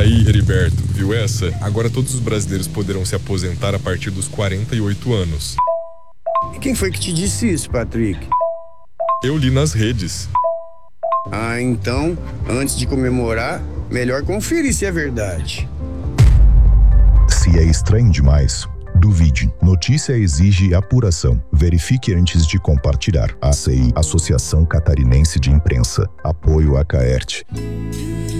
aí, Heriberto, viu essa? Agora todos os brasileiros poderão se aposentar a partir dos 48 anos. E quem foi que te disse isso, Patrick? Eu li nas redes. Ah, então, antes de comemorar, melhor conferir se é verdade. Se é estranho demais, duvide. Notícia exige apuração. Verifique antes de compartilhar. ACI, Associação Catarinense de Imprensa. Apoio a Caerte.